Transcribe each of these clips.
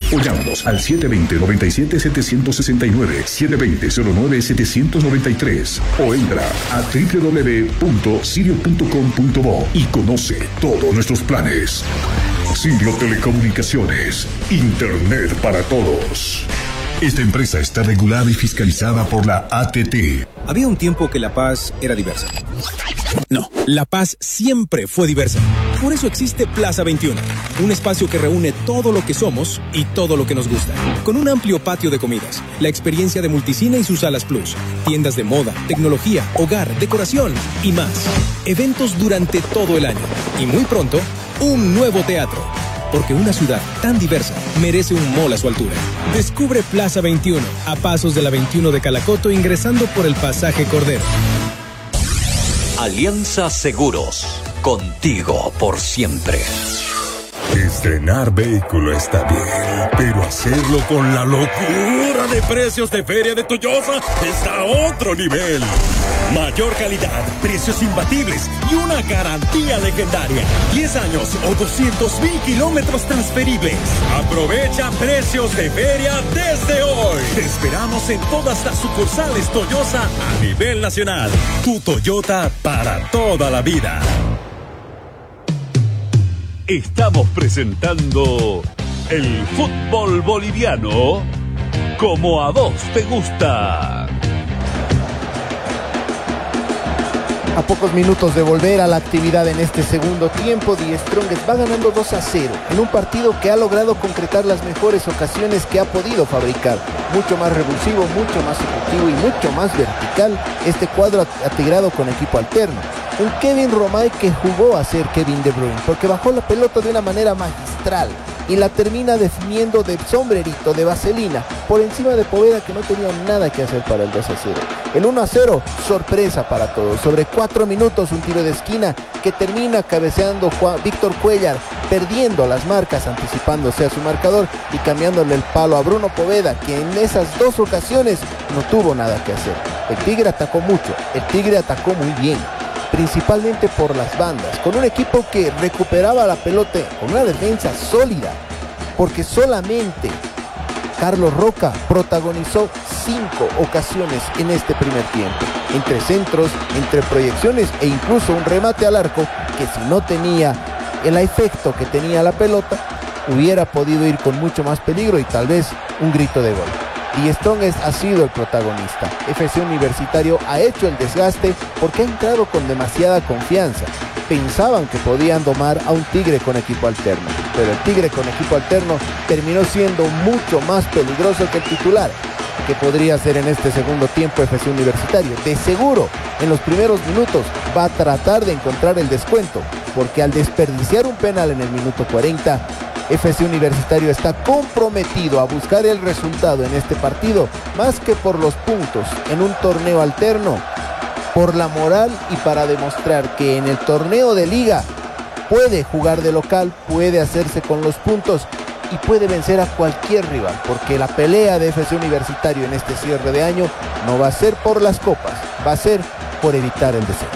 o llámanos al 720-97-769, 720-09-793 o entra a www.sirio.com.bo y conoce todos nuestros planes. Sirio Telecomunicaciones, Internet para todos. Esta empresa está regulada y fiscalizada por la ATT. Había un tiempo que La Paz era diversa. No, La Paz siempre fue diversa. Por eso existe Plaza 21, un espacio que reúne todo lo que somos y todo lo que nos gusta. Con un amplio patio de comidas, la experiencia de Multicine y sus salas Plus, tiendas de moda, tecnología, hogar, decoración y más. Eventos durante todo el año. Y muy pronto, un nuevo teatro. Porque una ciudad tan diversa merece un mall a su altura. Descubre Plaza 21, a pasos de la 21 de Calacoto, ingresando por el pasaje Cordero. Alianza Seguros, contigo por siempre. Estrenar vehículo está bien, pero hacerlo con la locura de precios de Feria de Toyosa está a otro nivel. Mayor calidad, precios imbatibles y una garantía legendaria. 10 años o 200,000 kilómetros transferibles. Aprovecha precios de feria desde hoy. Te esperamos en todas las sucursales Toyosa a nivel nacional. Tu Toyota para toda la vida. Estamos presentando el fútbol boliviano como a vos te gusta. A pocos minutos de volver a la actividad en este segundo tiempo, The Strongest va ganando 2-0 en un partido que ha logrado concretar las mejores ocasiones que ha podido fabricar. Mucho más revulsivo, mucho más ejecutivo y mucho más vertical este cuadro atigrado con equipo alterno. Un Kevin Romay que jugó a ser Kevin De Bruyne porque bajó la pelota de una manera magistral y la termina definiendo de sombrerito, de vaselina, por encima de Poveda, que no tenía nada que hacer para el 2-0. El 1-0, sorpresa para todos. Sobre 4 minutos, un tiro de esquina que termina cabeceando Víctor Cuéllar, perdiendo las marcas, anticipándose a su marcador y cambiándole el palo a Bruno Poveda, que en esas dos ocasiones no tuvo nada que hacer. El Tigre atacó mucho, el Tigre atacó muy bien, principalmente por las bandas, con un equipo que recuperaba la pelota, con una defensa sólida, porque solamente Carlos Roca protagonizó 5 ocasiones en este primer tiempo, entre centros, entre proyecciones e incluso un remate al arco que, si no tenía el efecto que tenía la pelota, hubiera podido ir con mucho más peligro y tal vez un grito de gol. The Strongest ha sido el protagonista. FC Universitario ha hecho el desgaste porque ha entrado con demasiada confianza. Pensaban que podían domar a un Tigre con equipo alterno, pero el Tigre con equipo alterno terminó siendo mucho más peligroso que el titular, que podría ser en este segundo tiempo FC Universitario. De seguro, en los primeros minutos va a tratar de encontrar el descuento, porque al desperdiciar un penal en el minuto 40, FC Universitario está comprometido a buscar el resultado en este partido, más que por los puntos en un torneo alterno, por la moral y para demostrar que en el torneo de liga puede jugar de local, puede hacerse con los puntos y puede vencer a cualquier rival, porque la pelea de FC Universitario en este cierre de año no va a ser por las copas, va a ser por evitar el descenso.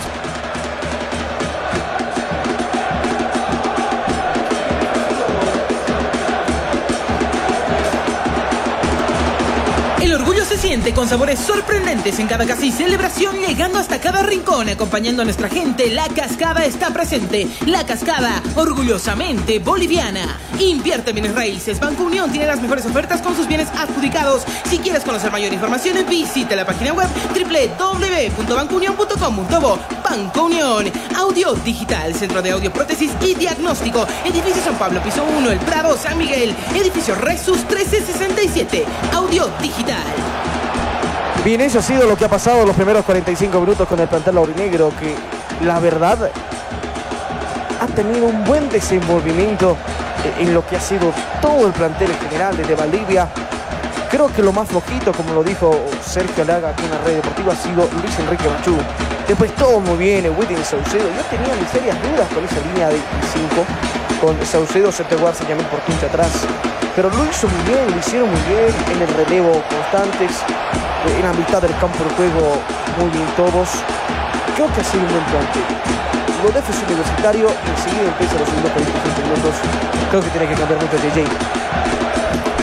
Con sabores sorprendentes en cada casa y celebración, llegando hasta cada rincón, acompañando a nuestra gente. La Cascada está presente. La Cascada, orgullosamente boliviana. Invierte en bienes raíces. Banco Unión tiene las mejores ofertas con sus bienes adjudicados. Si quieres conocer mayor información, visita la página web www.bancounion.com.bo. Banco Unión. Audio Digital, Centro de Audio, Prótesis y Diagnóstico. Edificio San Pablo, piso 1, El Prado, San Miguel. Edificio Resus 1367. Audio Digital. Bien, eso ha sido lo que ha pasado los primeros 45 minutos con el plantel aurinegro, que la verdad ha tenido un buen desenvolvimiento en lo que ha sido todo el plantel en general desde Valdivia. Creo que lo más flojito, como lo dijo Sergio Alaga aquí en la red deportiva, ha sido Luis Enrique Machú. Después todo muy bien, el Whitney Saucedo. Yo tenía mis serias dudas con esa línea de 5, con Saucedo, Seteguar, Señamil por Quincha atrás. Pero lo hizo muy bien, lo hicieron muy bien en el relevo constantes. En la mitad del campo de juego, muy bien todos. Creo que ha sido un buen plantel. Lo de FC Universitario, enseguida empieza los segundos 45 minutos. Creo que tiene que cambiar mucho JJ.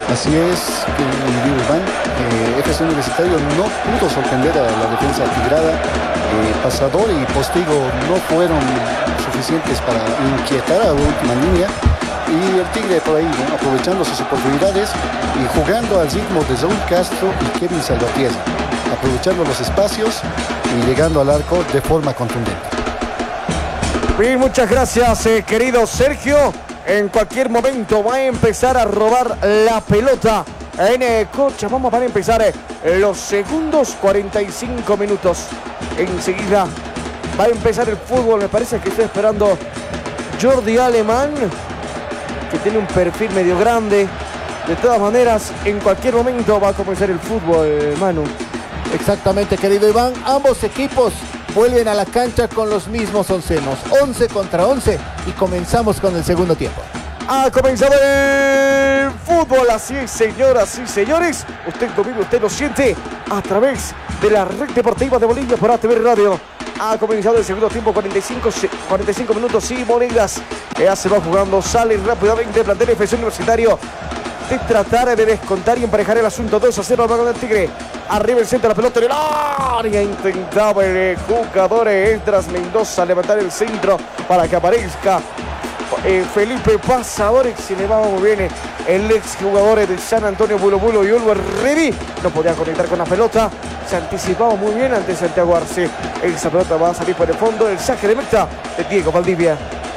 Así es, Iván, FC Universitario no pudo sorprender a la defensa tigrada. Pasador y Postigo no fueron suficientes para inquietar a la última línea. Y el Tigre por ahí, ¿no?, aprovechando sus oportunidades y jugando al ritmo de Saúl Castro y Kevin Salvatierra, aprovechando los espacios y llegando al arco de forma contundente. Bien, muchas gracias, querido Sergio. En cualquier momento va a empezar a robar la pelota en Cochabamba. Van a empezar los segundos 45 minutos. Enseguida va a empezar el fútbol. Me parece que estoy esperando Jordi Alemán, que tiene un perfil medio grande. De todas maneras, en cualquier momento va a comenzar el fútbol, Manu. Exactamente, querido Iván. Ambos equipos vuelven a la cancha con los mismos oncenos. 11 contra 11 y comenzamos con el segundo tiempo. Ha comenzado el fútbol, así es, señoras y señores. Usted lo vive, usted lo siente a través de la Red Deportiva de Bolivia por ATV Radio. Ha comenzado el segundo tiempo, 45 minutos y monedas. Ya se va jugando, sale rápidamente el plantel FC Universitario de tratar de descontar y emparejar el asunto. 2-0 al vago del Tigre. Arriba el centro, la pelota en el área. Intentaba el jugador Esdras Mendoza levantar el centro para que aparezca Felipe Pasador. Se le va muy bien el ex jugador de San Antonio, Bulo Bulo y Ulver Ready. No podía conectar con la pelota. Se anticipaba muy bien ante Santiago Arce. Esa pelota va a salir por el fondo. El saque de meta de Diego Valdivia.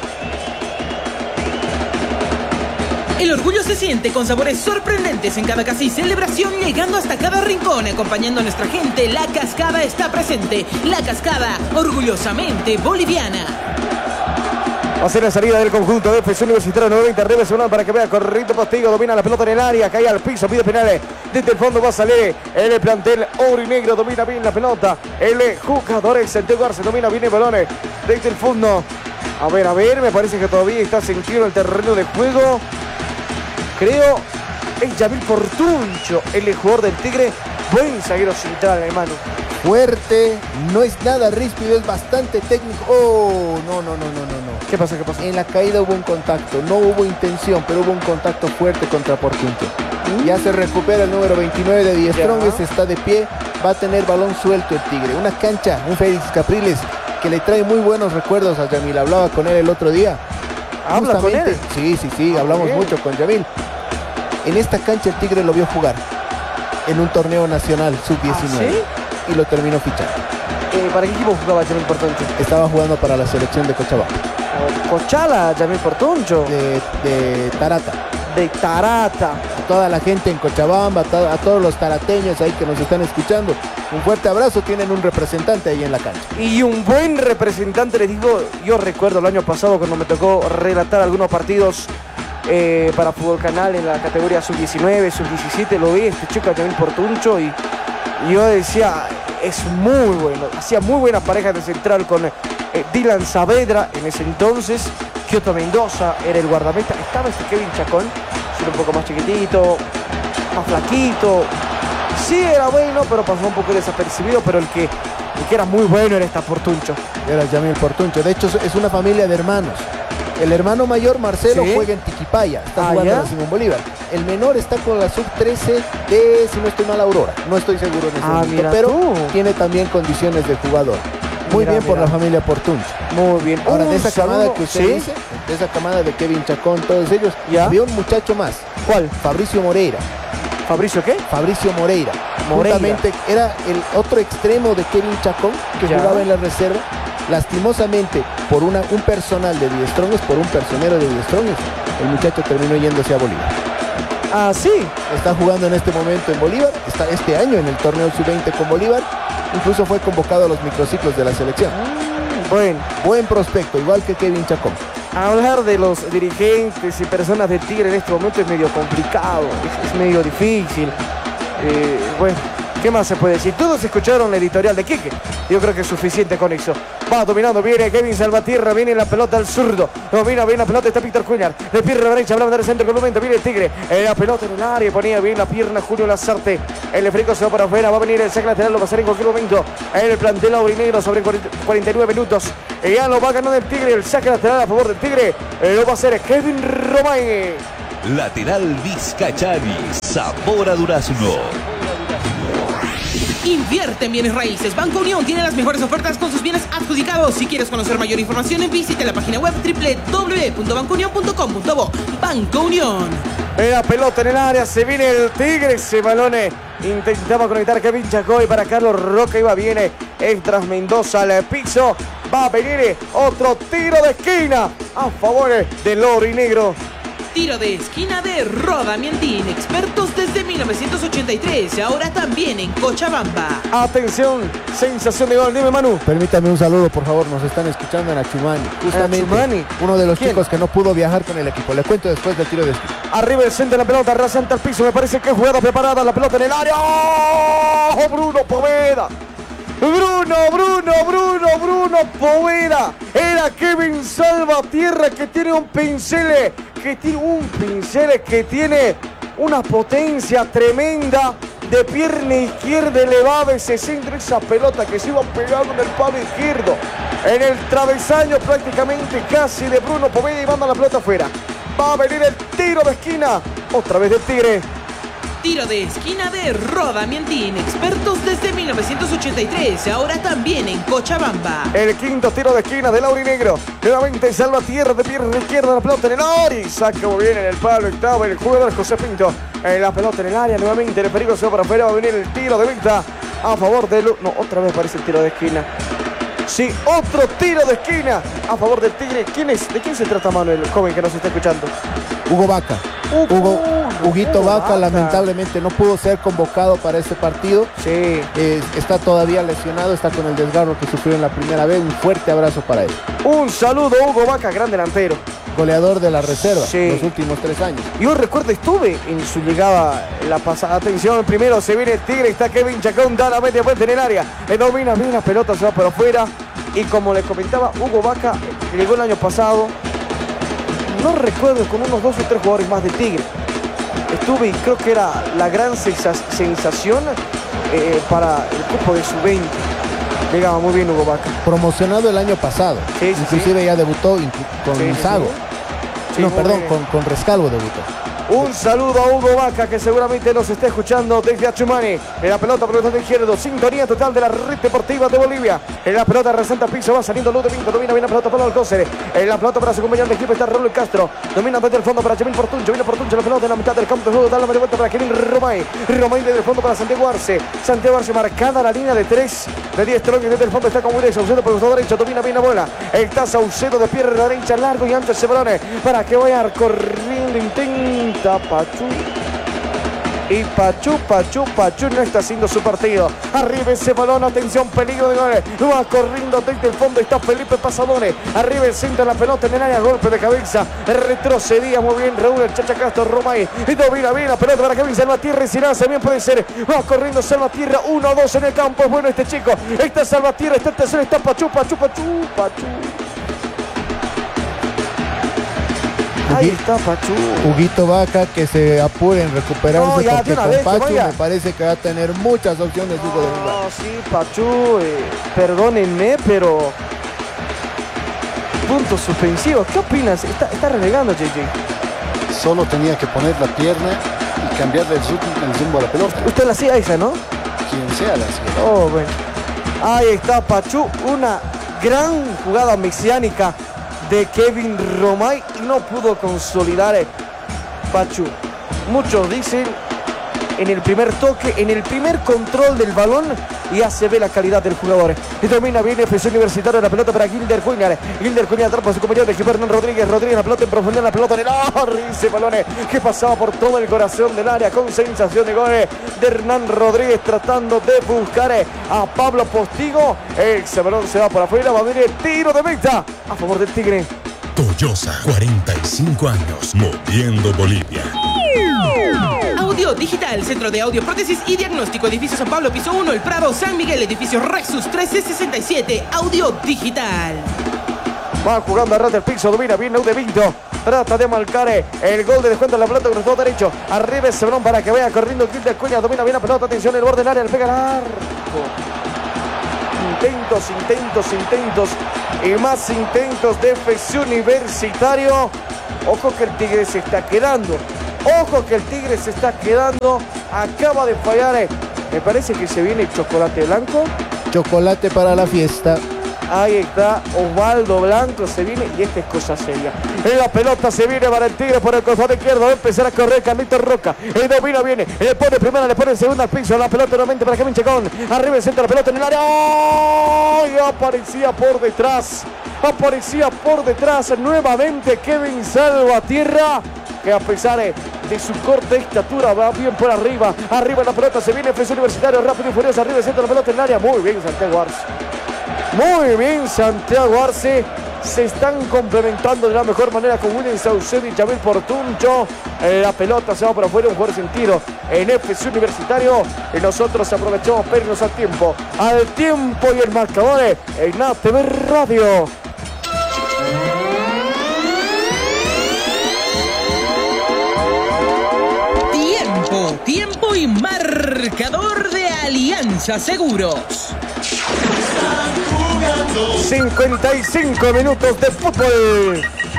El orgullo se siente con sabores sorprendentes en cada casa y celebración, llegando hasta cada rincón, acompañando a nuestra gente. La Cascada está presente. La Cascada, orgullosamente boliviana. Va a ser la salida del conjunto de FC Universitario. Nuevamente arriba Zonal para que vea correcto Postigo. Domina la pelota en el área, cae al piso, pide penales. Desde el fondo va a salir el plantel aurinegro. Domina bien la pelota. El jugador Santiago Arce domina bien el balón desde el fondo. A ver, me parece que todavía está sentido el terreno de juego. Creo es Yamil Portuncho, el jugador del Tigre. Buen zaguero central, hermano. Fuerte, no es nada ríspido, es bastante técnico. Oh, no. ¿Qué pasa? En la caída hubo un contacto, no hubo intención, pero hubo un contacto fuerte contra Portuncho. Ya se recupera el número 29 de Die Strongest, está de pie, va a tener balón suelto el Tigre. Una cancha, un Félix Capriles que le trae muy buenos recuerdos a Yamil. Hablaba con él el otro día. ¿Habla con él? Sí, hablamos mucho con Yamil. En esta cancha el Tigre lo vio jugar en un torneo nacional sub-19. ¿Sí? Y lo terminó fichando. ¿Para qué equipo jugaba Yamil Portuncho? Estaba jugando para la selección de Cochabamba. Cochala, Yamil Portuncho. De Tarata. De Tarata. A toda la gente en Cochabamba, a todos los tarateños ahí que nos están escuchando, un fuerte abrazo. Tienen un representante ahí en la cancha. Y un buen representante, les digo. Yo recuerdo el año pasado cuando me tocó relatar algunos partidos para Fútbol Canal en la categoría sub-19, sub-17, lo vi este chico Yamil Portuncho y yo decía, es muy bueno, hacía muy buena pareja de central con Dylan Saavedra en ese entonces. Kioto Mendoza era el guardameta, estaba este Kevin Chacón, era un poco más chiquitito, más flaquito, sí era bueno, pero pasó un poco desapercibido, pero el que era muy bueno era Portuncho. Era Yamil Portuncho, de hecho es una familia de hermanos. El hermano mayor, Marcelo, ¿sí?, juega en Tiquipaya, está jugando en la Simón Bolívar. El menor está con la sub-13 de, si no estoy mal, Aurora. No estoy seguro en ese momento, pero tiene también condiciones de jugador. Muy bien por la familia Portuncho. Muy bien. Ahora, de esa camada que usted dice, de esa camada de Kevin Chacón, todos ellos, había un muchacho más. ¿Cuál? Fabricio Moreira. ¿Fabricio qué? Fabricio Moreira. Justamente era el otro extremo de Kevin Chacón, que jugaba en la reserva. Lastimosamente, por un personal de Die Strongest, por un personero de Die Strongest, el muchacho terminó yéndose a Bolívar. Ah, sí. Está jugando en este momento en Bolívar, está este año en el torneo sub-20 con Bolívar, incluso fue convocado a los microciclos de la selección. Buen prospecto, igual que Kevin Chacón. Hablar de los dirigentes y personas de Tigre en este momento es medio complicado, es medio difícil. Bueno, ¿qué más se puede decir? Todos escucharon la editorial de Quique. Yo creo que es suficiente con eso. Va dominando, viene Kevin Salvatierra, viene la pelota al zurdo. Domina bien la pelota, está Víctor Cuñar. De pierna derecha, hablaba del centro con el momento, viene el Tigre. La pelota en el área, ponía bien la pierna Julio Lazarte. El Efrico se va para afuera, va a venir el saque lateral, lo va a hacer en cualquier momento. El plantel aurinegro sobre 49 minutos. Ya lo va ganando el Tigre, el saque lateral a favor del Tigre. Lo va a hacer Kevin Romay. Lateral Vizcachani, sabor a durazno. Invierte en bienes raíces. Banco Unión tiene las mejores ofertas con sus bienes adjudicados. Si quieres conocer mayor información, visite la página web www.bancounion.com.bo. Banco Unión. La pelota en el área, se viene el Tigre, ese balón intentaba conectar Kevin Chacoy para Carlos Roca, iba bien, Estras Mendoza al piso, va a venir otro tiro de esquina a favor del aurinegro. Tiro de esquina de Roda Miendín, expertos desde 1983, ahora también en Cochabamba. Atención, sensación de gol, dime Manu. Permítame un saludo, por favor, nos están escuchando en Achumani. Justamente uno de los chicos que no pudo viajar con el equipo. Le cuento después del tiro de esquina. Arriba el centro de la pelota, rasante al piso, me parece que es jugada preparada, la pelota en el área. ¡Oh, Bruno Poveda! Bruno Poveda. Era Kevin Salvatierra que tiene un pincel, que tiene una potencia tremenda de pierna izquierda elevada y se centra esa pelota que se iba pegando en el palo izquierdo, en el travesaño prácticamente casi de Bruno Poveda y manda la pelota afuera. Va a venir el tiro de esquina, otra vez del Tigre. Tiro de esquina de Roda Miendín, expertos desde 1983, ahora también en Cochabamba. El quinto tiro de esquina del aurinegro. Nuevamente Salvatierra de pierna izquierda, la pelota en el área. Saca muy bien en el palo, estaba el jugador José Pinto. La pelota en el área, nuevamente el peligro se va para afuera, va a venir el tiro de vista a favor de... No, otra vez aparece el tiro de esquina. Sí, otro tiro de esquina a favor del Tigre. ¿Quién es? ¿De quién se trata, Manuel, el joven que nos está escuchando? Hugo Vaca. Huguito Vaca lamentablemente no pudo ser convocado para este partido. Sí. Está todavía lesionado, está con el desgarro que sufrió en la primera vez. Un fuerte abrazo para él. Un saludo a Hugo Vaca, gran delantero. Goleador de la reserva, sí, los últimos 3 años. Yo recuerdo, estuve en su llegada la pasada. Atención, primero se viene el Tigre, está Kevin Chacón, da la media vuelta en el área. Domina bien la pelota, se va para afuera. Y como le comentaba, Hugo Vaca llegó el año pasado, no recuerdo, con unos 2 o 3 jugadores más de Tigre. Estuve y creo que era la gran sensación para el grupo de sub-20. Llegaba muy bien Hugo Vaca. Promocionado el año pasado. Sí, inclusive ya debutó con Sago. Con Rescalvo debutó. Un saludo a Hugo Vaca, que seguramente nos está escuchando desde Achumani. En la pelota por el lado izquierdo, sintonía total de la red deportiva de Bolivia. En la pelota resenta piso, va saliendo Luz de Vinto, domina bien la pelota para Alcócer. En la pelota para su compañero de equipo está Raúl Castro. Domina desde el fondo para Jamil Portuncho. Viene Portuncho, la pelota en la mitad del campo de juego, da la media vuelta para Kevin Romay. Romay desde el fondo para Santiago Arce. Santiago Arce marcada la línea de 3 de 10 troques. Desde el fondo está con Willy Saucedo por el costado derecho, domina bien la bola. Está Saucedo de pierna derecha, largo y ancho ese balón para que vaya corriendo, intenta Pachu. Y Pachu no está haciendo su partido. Arriba ese balón, atención, peligro de goles. Va corriendo desde el fondo, está Felipe Pasadores. Arriba el centro, la pelota en el área, golpe de cabeza. Retrocedía muy bien Raúl el Chacha Castro Romay. Y domina bien la pelota para Kevin Salvatierra y si nada, bien puede ser. Va corriendo Salvatierra, 1-2 en el campo. Es bueno este chico. Está Salvatierra, está el tercero, está Pachu. Ahí está Pachu. Huguito Vaca, que se apure en recuperarse, porque con Pachu me parece que va a tener muchas opciones. Sí, Pachu, perdónenme, pero puntos suspensivos. ¿Qué opinas? Está renegando, JJ. Solo tenía que poner la pierna y cambiarle el rumbo a la pelota. Usted la hacía esa, ¿no? Quien sea la hacía. Oh, bueno. Ahí está Pachu, una gran jugada mesiánica de Kevin Romay y no pudo consolidar Pachu. Muchos dicen en el primer toque, en el primer control del balón, ya se ve la calidad del jugador. Y domina bien FC Universitario, la pelota para Gilder Cuñar. Gilder Cuñar atrapa a su compañero de equipo Hernán Rodríguez. La pelota en profundidad, la pelota en el área. Ese balón que pasaba por todo el corazón del área con sensación de gol de Hernán Rodríguez, tratando de buscar a Pablo Postigo. Ese balón se va por afuera, va a venir el tiro de meta a favor del Tigre. Toyosa, 45 años, moviendo Bolivia. Audio Digital, Centro de Audio, Prótesis y Diagnóstico, Edificio San Pablo, Piso 1, El Prado, San Miguel, Edificio Rexus 1367, Audio Digital. Va jugando a ras del piso, domina bien Luz de Vinto. Trata de marcar el gol de descuento en la pelota con el todo derecho. Arriba ese balón para que vaya corriendo Gilder Cuña, domina bien la pelota, atención, el borde del área, le pega al arco. Intentos y más intentos de FC Universitario. Ojo que el Tigre se está quedando. Ojo que el Tigre se está quedando. Acaba de fallar. Me parece que se viene chocolate blanco. Chocolate para la fiesta. Ahí está Osvaldo Blanco, se viene y esta es cosa seria. La pelota se viene para el Tigre por el costado izquierdo. Va a empezar a correr Carlitos Roca. El domina viene, le pone primera, le pone segunda al piso. La pelota nuevamente para Kevin Chacón. Arriba el centro, la pelota en el área. ¡Oh! Y aparecía por detrás. Aparecía por detrás nuevamente Kevin Salvatierra, que a pesar de su corta estatura va bien por arriba. Arriba la pelota, se viene FC Universitario, rápido y furioso. Arriba el centro, la pelota en el área. Muy bien Santiago Arce. Muy bien Santiago Arce. Se están complementando de la mejor manera con William Saucedo y Jamil Portuncho. La pelota se va por afuera, un jugador sentido en FC Universitario. Y nosotros aprovechamos para irnos al tiempo. Al tiempo y el marcador en ATV Radio. Tiempo y marcador de Alianza Seguros. 55 minutos de fútbol.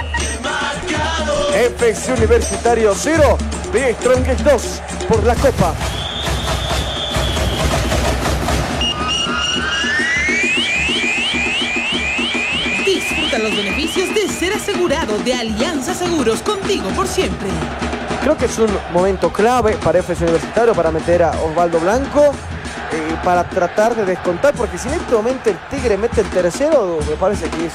FC Universitario 0, The Strongest 2 por la Copa. Disfruta los beneficios de ser asegurado de Alianza Seguros, contigo por siempre. Creo que es un momento clave para FC Universitario para meter a Osvaldo Blanco. Para tratar de descontar, porque si en este momento el Tigre mete el tercero, me parece que es...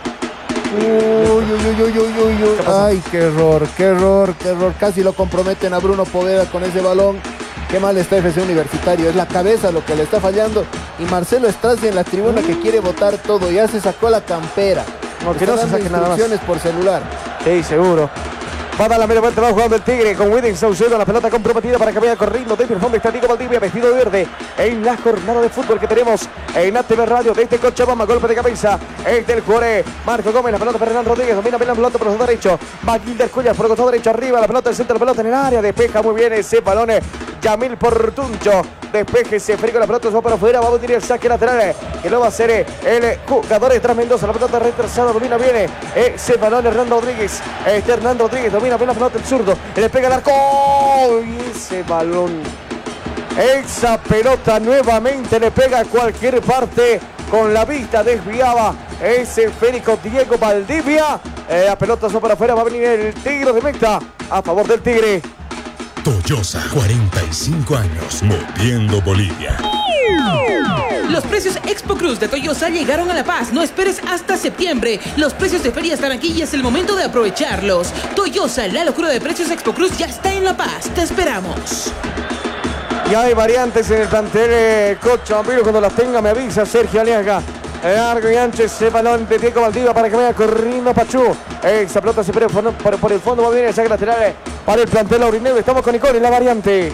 Uy. Ay, qué error. Casi lo comprometen a Bruno Poveda con ese balón. Qué mal está FC Universitario. Es la cabeza lo que le está fallando. Y Marcelo Estrasi en la tribuna que quiere botar todo. Ya se sacó la campera. No, que no se saque nada más. Por celular. Sí, seguro. Va a dar la media vuelta, va jugando el Tigre con William Saucedo, la pelota comprometida para que vaya corriendo desde el fondo. Está Nico Valdivia vestido de verde en la jornada de fútbol que tenemos en ATV Radio desde Cochabamba. Golpe de cabeza es del jugador Marco Gómez, la pelota para Hernán Rodríguez, domina bien la pelota por el costado derecho. Va Gilder Cuellar por el costado derecho, arriba la pelota, el centro de la pelota en el área, despeja muy bien ese balón Jamil Portuncho. Despéjese, Férico, la pelota se va para afuera, va a venir el saque lateral, que lo va a hacer el jugador detrás Mendoza, la pelota retrasada, domina bien ese balón Hernán Rodríguez. Hernán Rodríguez domina bien la pelota, el zurdo, le pega el arco, y ese balón, esa pelota nuevamente le pega a cualquier parte, con la vista desviaba ese Férico Diego Valdivia. La pelota se va para afuera, va a venir el tiro de meta a favor del Tigre. Toyosa, 45 años, moviendo Bolivia. Los precios Expo Cruz de Toyosa llegaron a La Paz. No esperes hasta septiembre. Los precios de feria están aquí y es el momento de aprovecharlos. Toyosa, la locura de precios Expo Cruz ya está en La Paz. Te esperamos. Y hay variantes en el plantel Cochabambino. Cuando las tenga me avisa Sergio Aliaga. Largo y ancho ese balón de Diego Valdivia para que vaya corriendo Pachú. Esa pelota se pierde por el fondo. Va a venir el saque lateral para el plantel aurinegro. Estamos con Nicole en la variante.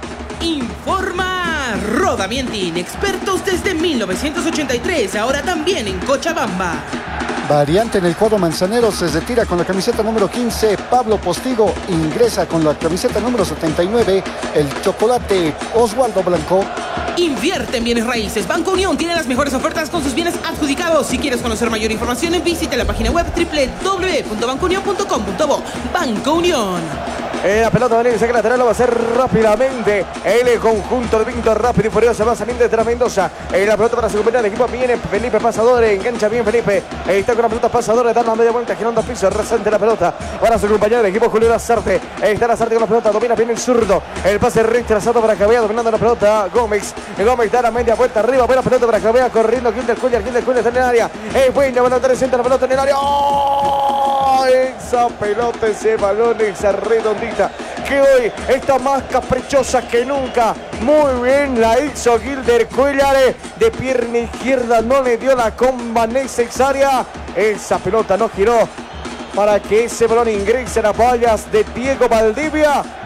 Informa Roda Mientin, expertos desde 1983, ahora también en Cochabamba. Variante en el cuadro manzanero, se retira con la camiseta número 15, Pablo Postigo, ingresa con la camiseta número 79, el chocolate Osvaldo Blanco. Invierte en bienes raíces. Banco Unión tiene las mejores ofertas con sus bienes adjudicados. Si quieres conocer mayor información, visite la página web www.bancounion.com.bo. Banco Unión. La pelota va a saque lateral, lo va a hacer rápidamente el conjunto de Pinto, rápido y furioso, va saliendo detrás Mendoza. La pelota para su compañero de equipo, viene Felipe Pasador, engancha bien Felipe, está con la pelota Pasador, da una media vuelta, girando al piso, rasante la pelota para su compañero de equipo Julio Lazarte. Está Lazarte con la pelota, domina bien el zurdo, el pase retrasado para que vaya dominando la pelota Gómez da la media vuelta arriba, buena pelota para que vaya corriendo Gilder Cuellar está en el área, es buena, van a dar el centro, la pelota en el área. ¡Oh! Esa pelota, ese balón, esa redondita que hoy está más caprichosa que nunca. Muy bien la hizo Gilder Cuellar, de pierna izquierda no le dio la comba necesaria. Esa pelota no giró para que ese balón ingrese a las vallas de Diego Valdivia.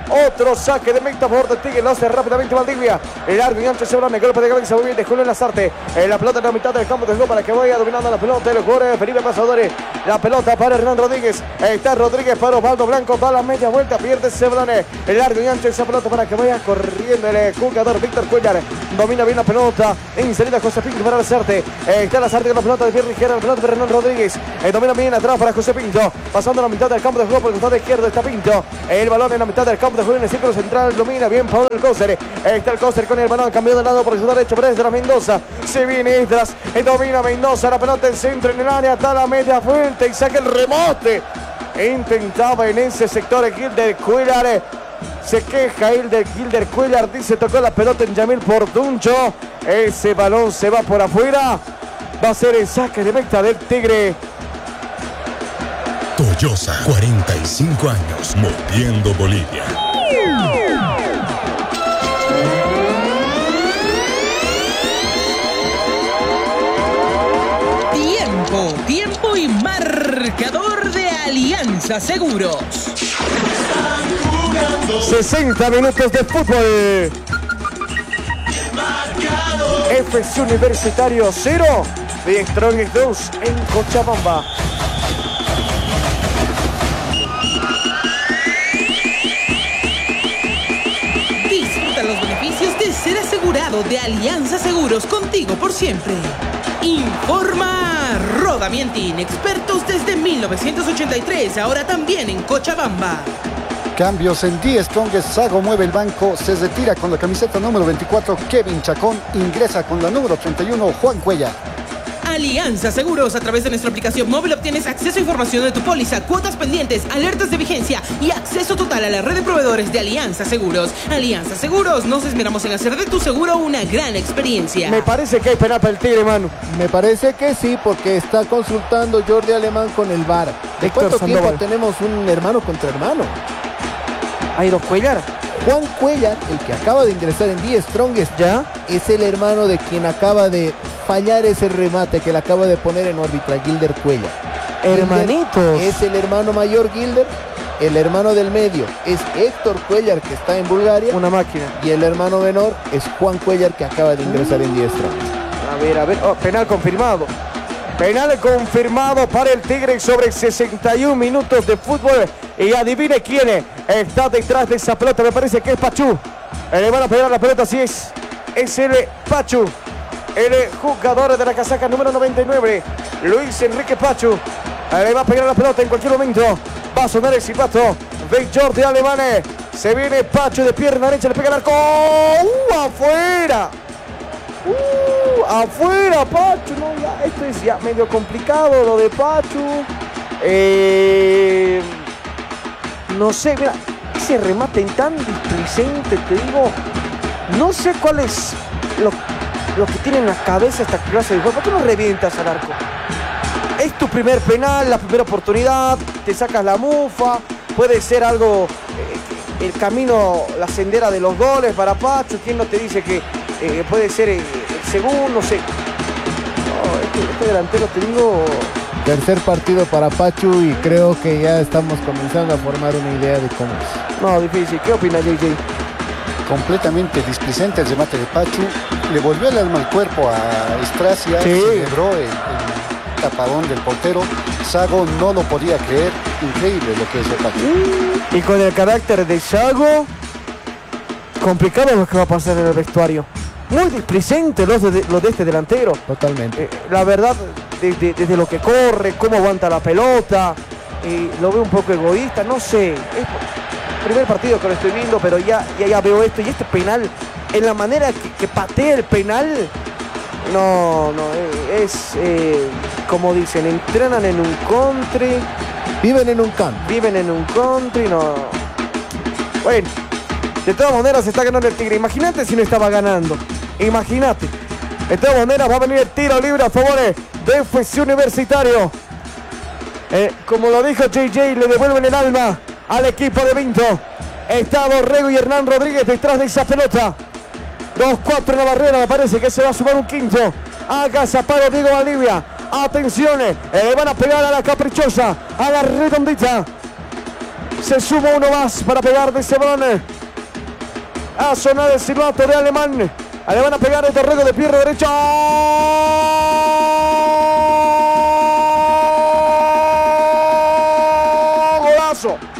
Otro saque de meta por de Tigre. Lo hace rápidamente Valdivia. El largo y ancho se va. Golpe de cabeza muy bien de Julio Lazarte. La pelota en la mitad del campo de juego para que vaya dominando la pelota. El jugador Felipe Pasadores. La pelota para Hernán Rodríguez. Está Rodríguez para Osvaldo Blanco. Da la media vuelta. Pierde Cebrone. El largo y ancho esa pelota para que vaya corriendo el jugador Víctor Cuellar. Domina bien la pelota. En salida José Pinto para Lazarte. Está Lazarte con la pelota de pierna izquierda. La pelota para Hernán Rodríguez. Domina bien atrás para José Pinto. Pasando la mitad del campo de juego por el costado izquierdo. Está Pinto. El balón en la mitad del campo de juego en el círculo central. Domina bien Pablo Alcócer. Está Alcócer con el balón. Cambió de lado por el derecho. Para Esdras Mendoza. Se viene Esdras. Domina Mendoza. La pelota en centro en el área. Da la media vuelta y saca el remote. Intentaba en ese sector el Gilder Cuellar. Se queja el de Gilder Cuellar. Dice tocó la pelota en Yamil Portuncho. Ese balón se va por afuera. Va a ser el saque de meta del Tigre. Toyosa, 45 años, moviendo Bolivia. Tiempo y marcador de Alianza Seguros. 60 minutos de fútbol. FC Universitario 0, The Strongest 2 en Cochabamba. Disfruta los beneficios de ser asegurado de Alianza Seguros, contigo por siempre. Informa Rodamientin, expertos desde 1983, ahora también en Cochabamba. Cambios en The Strongest. Sago mueve el banco, se retira con la camiseta número 24 Kevin Chacón, ingresa con la número 31 Juan Cuellar. Alianza Seguros, a través de nuestra aplicación móvil obtienes acceso a información de tu póliza, cuotas pendientes, alertas de vigencia y acceso total a la red de proveedores de Alianza Seguros. Alianza Seguros, nos esmeramos en hacer de tu seguro una gran experiencia. Me parece que hay penal para el Tigre, mano. Me parece que sí, porque está consultando Jordi Alemán con el VAR. ¿De cuánto tiempo tenemos un hermano contra hermano? Airo Cuellar. Juan Cuellar, el que acaba de ingresar en The Strongest, ¿ya? Es el hermano de quien acaba de fallar ese remate que le acaba de poner en órbita Gilder Cuellar. Hermanitos. Es el hermano mayor Gilder, el hermano del medio es Héctor Cuellar, que está en Bulgaria. Una máquina. Y el hermano menor es Juan Cuellar, que acaba de ingresar en The Strongest. A ver. Oh, penal confirmado. Penal confirmado para el Tigre sobre 61 minutos de fútbol. Y adivine quién está detrás de esa pelota. Me parece que es Pachu. Le van a pegar la pelota, así es. Es el Pachu. El jugador de la casaca número 99. Luis Enrique Pachu. Le va a pegar la pelota en cualquier momento. Va a sonar el silbato de Jordi Alemán. Se viene Pachu de pierna derecha. Le pega el arco. ¡Afuera! Afuera, Pachu. No, ya, esto es ya medio complicado lo de Pachu. No sé, mira, ese remate tan displicente, te digo. No sé cuál es lo que tiene en la cabeza esta clase de juego. ¿Por qué no revientas al arco? Es tu primer penal, la primera oportunidad, te sacas la mufa, puede ser algo, el camino, la sendera de los goles para Pachu. ¿Quién no te dice que puede ser el segundo? No sé. No, este delantero, te digo... Tercer partido para Pachu y creo que ya estamos comenzando a formar una idea de cómo es. No, difícil. ¿Qué opina JJ? Completamente displicente el remate de Pachu. Le volvió el alma al cuerpo a Estracia. Sí. Celebró el tapadón del portero. Sago no lo podía creer. Increíble lo que es el Pachu. Y con el carácter de Sago, complicado lo que va a pasar en el vestuario. Muy displicente lo de este delantero. Totalmente. La verdad, desde lo que corre, cómo aguanta la pelota, lo veo un poco egoísta, no sé. Es el primer partido que lo estoy viendo, pero ya veo esto. Y este penal, en la manera que patea el penal, no, es como dicen, entrenan en un country. Viven en un campo. Viven en un country, no. Bueno, de todas maneras está ganando el Tigre. Imagínate si no estaba ganando. Imagínate. De todas maneras va a venir el tiro libre a favor de FC Universitario. Como lo dijo JJ, le devuelven el alma al equipo de Vinto. Está Borrego y Hernán Rodríguez detrás de esa pelota. 2-4 en la barrera, me parece que se va a sumar un quinto. Haga zapado Diego Valdivia. Atención, le van a pegar a la caprichosa, a la redondita. Se suma uno más para pegar de Esteban. A sonar el silbato de Alemán. Le van a pegar el terreno de pierna derecha. Golazo.